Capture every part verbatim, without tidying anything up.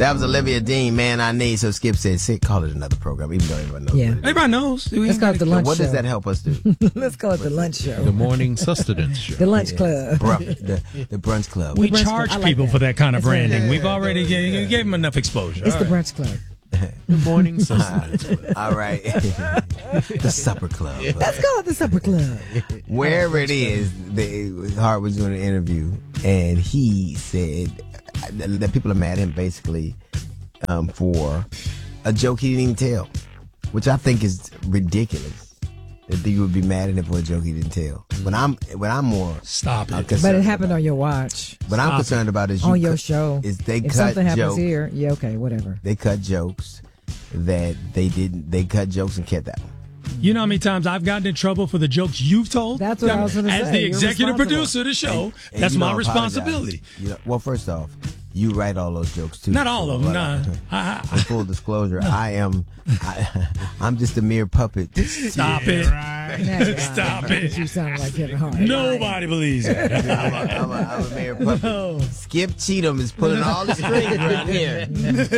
That was Olivia Dean, Man I Need. So Skip said, "Sit, call it another program," even though everyone knows. Yeah. What it is. Everybody knows. Let's call it the lunch What show. does that help us do? Let's call it the lunch show. The morning sustenance show. The lunch club. Bru- the, the brunch club. We brunch charge club. I like people that. for that kind of That's right. branding. We've already gave, gave them enough exposure. It's All the right. brunch club. The morning sustenance. All right. The supper club. Let's call it the supper club. Wherever it is, the, Hart was doing an interview, and he said that people are mad at him basically um, for a joke he didn't even tell, which I think is ridiculous. That you would be mad at him for a joke he didn't tell. When I'm, when I'm more Stop uh, it. concerned But it happened about- on your watch. What I'm Stop concerned about is you On your cut- show. Is they if cut something happens jokes. here, yeah, okay, whatever. They cut jokes that they didn't. They cut jokes and kept that one. You know how many times I've gotten in trouble for the jokes you've told? That's what I was gonna As say. the You're executive responsible. producer of the show, And that's you my don't apologize. responsibility. You know, well, first off, you write all those jokes too. Not all of them, But, nah. uh, I- I- in full disclosure, I am. I, I'm just a mere puppet. Stop it. Stop it. You sound like Kevin Hart. Nobody believes it. I'm a, I'm a, I'm a mere puppet. No. Skip Cheatham is pulling all the strings right here.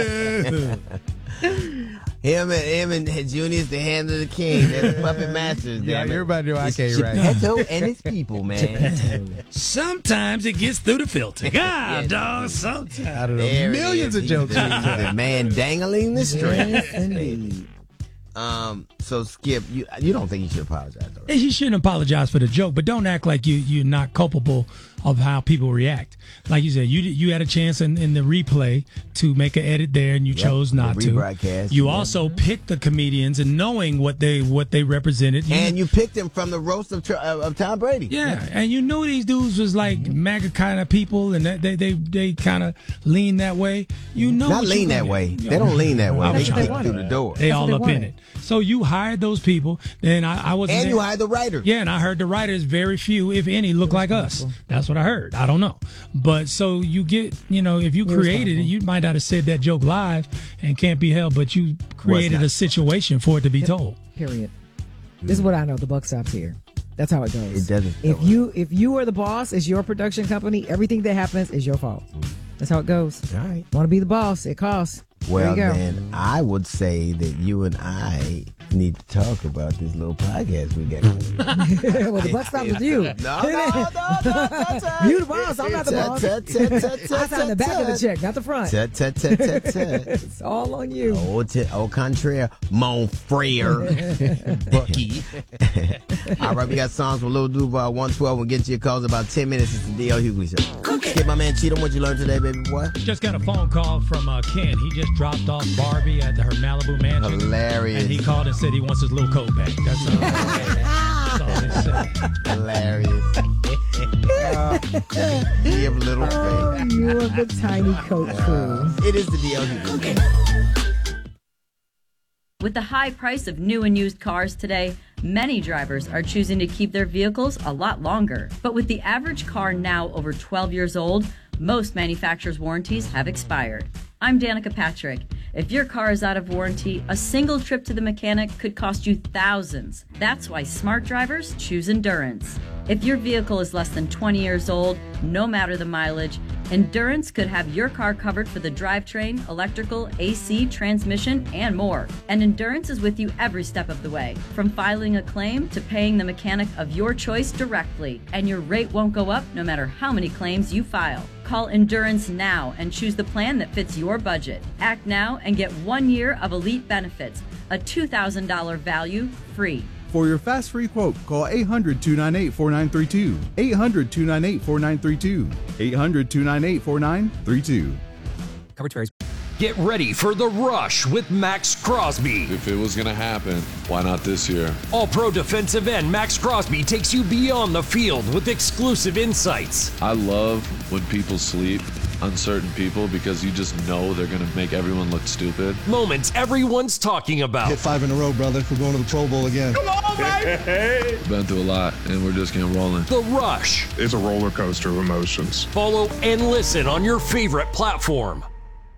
Him and him and Junior's the hand of the king. They're the puppet masters. Yeah, damn it. everybody know I It's can't write. Geppetto and his people, man. Sometimes it gets through the filter. God, dog, sometimes. I don't know. There it Millions is. of jokes. He's the, the man dangling the string. Yes, indeed. Um. So Skip, you you don't think he should apologize? Though, right? You shouldn't apologize for the joke, but don't act like you, you're not culpable of how people react. Like you said, you you had a chance in, in the replay to make an edit there, and you Yep, chose the not to. rebroadcast, You yeah. also picked the comedians and knowing what they what they represented. You, And you picked him from the roast of, Tr- of of Tom Brady. yeah, and you knew these dudes was like MAGA kind of people, and that they they, they kind of lean that way. You know, Not what lean you that gonna way. get. They don't lean that way. I They was kick trying- through the door. They That's all what up they in wanted. it. So you hired those people. Then I, I was And you hired the writer. Yeah, and I heard the writers, very few, if any, look like us. That's what I heard. I don't know. But so you get, you know, if you You're created it, responsible. you might not have said that joke live and can't be held, but you created not. a situation for it to be told. Period. This is what I know. The buck stops here. That's how it goes. It doesn't. If you if you are the boss, it's your production company. Everything that happens is your fault. That's how it goes. All right. Want to be the boss? It costs. Well, there you go. then I would say that you and I need to talk about this little podcast we got going. Well, the buck stops with you. No, no, no, no, no. You the boss. I'm not the boss. Tut, tut, tut, tut, I signed the back of the tut. check, not the front. Tut, tut, tut, tut, tut. It's all on you. Au, t- au contraire, mon frere, Bucky. All right, we got songs from Lil Duval, one twelve. We'll get to your calls in about ten minutes. It's the D L Hughley Show. Skip, my man Cheatham, what you learned today, baby boy? Just got a phone call from uh, Ken. He just dropped off Barbie at her Malibu mansion. Hilarious. And he called and said he wants his little coat back. That's all. That's all he said. Hilarious. Uh, give little faith. Oh, you are the tiny coat crew. It is the D L Hughley Show. With the high price of new and used cars today, many drivers are choosing to keep their vehicles a lot longer. But with the average car now over twelve years old, most manufacturers' warranties have expired. I'm Danica Patrick. If your car is out of warranty, a single trip to the mechanic could cost you thousands. That's why smart drivers choose Endurance. If your vehicle is less than twenty years old, no matter the mileage, Endurance could have your car covered for the drivetrain, electrical, A C, transmission, and more. And Endurance is with you every step of the way, from filing a claim to paying the mechanic of your choice directly. And your rate won't go up no matter how many claims you file. Call Endurance now and choose the plan that fits your budget. Act now and get one year of elite benefits, a two thousand dollars value free. For your fast free quote, call eight hundred, two nine eight, four nine three two. eight hundred, two nine eight, four nine three two. eight hundred, two nine eight, four nine three two. Coverage varies. Get ready for The Rush with Max Crosby. If it was going to happen, why not this year? All-pro defensive end Max Crosby takes you beyond the field with exclusive insights. I love when people sleep on certain people because you just know they're going to make everyone look stupid. Moments everyone's talking about. Hit five in a row, brother. We're going to the Pro Bowl again. Come on, baby! We've been through a lot, and we're just getting rolling. The Rush. It's a roller coaster of emotions. Follow and listen on your favorite platform.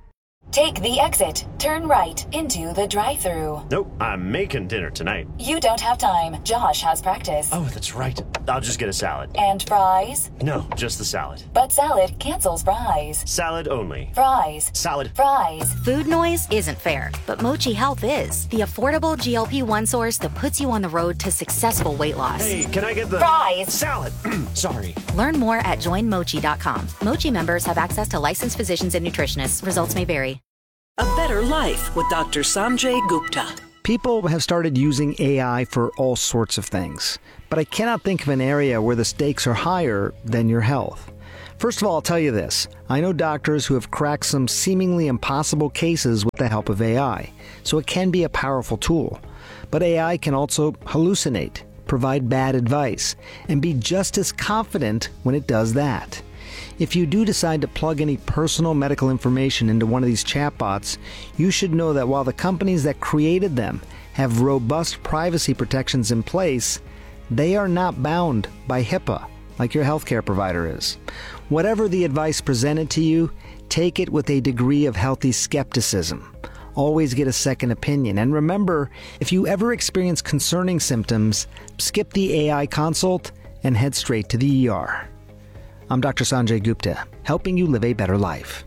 Take the exit. Turn right into the drive-thru. Nope, I'm making dinner tonight. You don't have time. Josh has practice. Oh, that's right. I'll just get a salad. And fries? No, just the salad. But salad cancels fries. Salad only. Fries. Salad. Fries. Food noise isn't fair, but Mochi Health is. The affordable G L P one source that puts you on the road to successful weight loss. Hey, can I get the... Fries. Salad. Sorry. Learn more at join mochi dot com. Mochi members have access to licensed physicians and nutritionists. Results may vary. A better life with Doctor Sanjay Gupta. People have started using A I for all sorts of things, but I cannot think of an area where the stakes are higher than your health. First of all, I'll tell you this. I know doctors who have cracked some seemingly impossible cases with the help of A I, so it can be a powerful tool. But A I can also hallucinate, provide bad advice, and be just as confident when it does that. If you do decide to plug any personal medical information into one of these chatbots, you should know that while the companies that created them have robust privacy protections in place, they are not bound by HIPAA like your healthcare provider is. Whatever the advice presented to you, take it with a degree of healthy skepticism. Always get a second opinion. And remember, if you ever experience concerning symptoms, skip the A I consult and head straight to the E R. I'm Doctor Sanjay Gupta, helping you live a better life.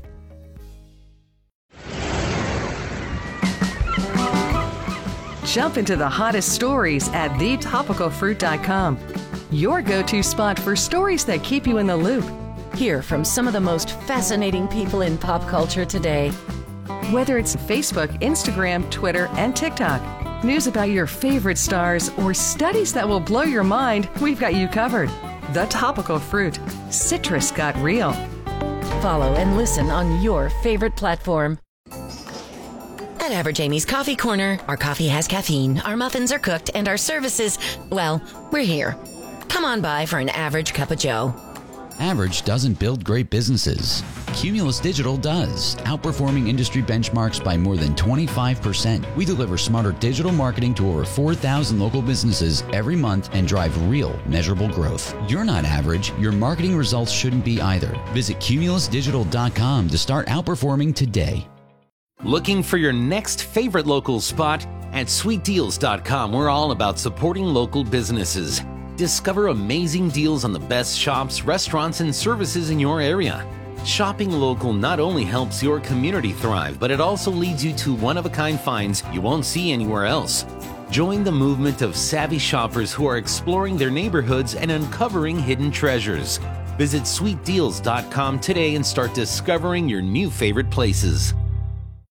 Jump into the hottest stories at the topical fruit dot com. Your go-to spot for stories that keep you in the loop. Hear from some of the most fascinating people in pop culture today. Whether it's Facebook, Instagram, Twitter, and TikTok, news about your favorite stars, or studies that will blow your mind, we've got you covered. The Topical Fruit. Citrus got real. Follow and listen on your favorite platform. At Average Amy's Coffee Corner, our coffee has caffeine, our muffins are cooked, and our services, well, we're here. Come on by for an average cup of joe. Average doesn't build great businesses. Cumulus Digital does, outperforming industry benchmarks by more than twenty-five percent. We deliver smarter digital marketing to over four thousand local businesses every month and drive real, measurable growth. You're not average. Your marketing results shouldn't be either. Visit cumulus digital dot com to start outperforming today. Looking for your next favorite local spot? At sweet deals dot com, we're all about supporting local businesses. Discover amazing deals on the best shops, restaurants, and services in your area. Shopping local not only helps your community thrive, but it also leads you to one-of-a-kind finds you won't see anywhere else. Join the movement of savvy shoppers who are exploring their neighborhoods and uncovering hidden treasures. Visit sweet deals dot com today and start discovering your new favorite places.